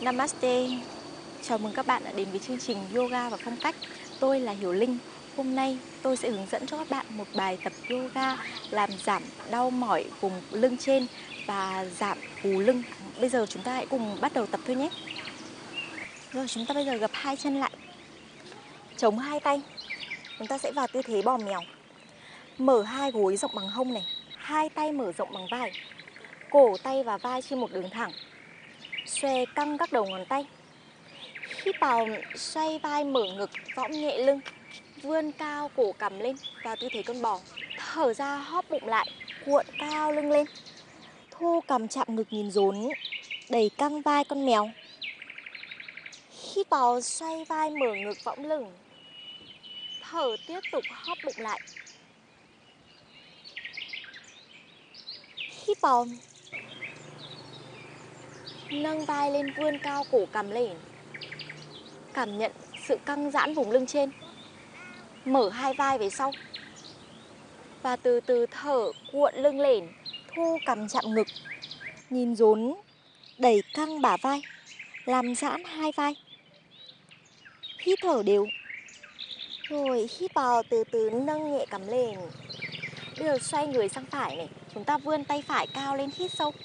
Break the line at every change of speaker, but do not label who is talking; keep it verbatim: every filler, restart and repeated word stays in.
Namaste. Chào mừng các bạn đã đến với chương trình Yoga và Phong cách. Tôi là Hiểu Linh. Hôm nay tôi sẽ hướng dẫn cho các bạn một bài tập yoga làm giảm đau mỏi vùng lưng trên và giảm gù lưng. Bây giờ chúng ta hãy cùng bắt đầu tập thôi nhé. Rồi, chúng ta bây giờ gập hai chân lại, chống hai tay. Chúng ta sẽ vào tư thế bò mèo. Mở hai gối rộng bằng hông này, hai tay mở rộng bằng vai. Cổ tay và vai trên một đường thẳng. Xòe căng các đầu ngón tay. Hít vào, xoay vai mở ngực, võng nhẹ lưng, vươn cao cổ cằm lên vào tư thế con bò. Thở ra hóp bụng lại, cuộn cao lưng lên. Thu cằm chạm ngực nhìn rốn, đẩy căng vai con mèo. Hít vào, xoay vai mở ngực võng lưng. Thở tiếp tục hóp bụng lại. Hít vào, nâng vai lên, vươn cao cổ cằm lên. Cảm nhận sự căng giãn vùng lưng trên. Mở hai vai về sau. Và từ từ thở cuộn lưng lên, thu cằm chạm ngực, nhìn rốn, đẩy căng bả vai, làm giãn hai vai. Hít thở đều. Rồi hít vào, từ từ nâng nhẹ cằm lên. Bây giờ xoay người sang phải này, chúng ta vươn tay phải cao lên, hít sâu.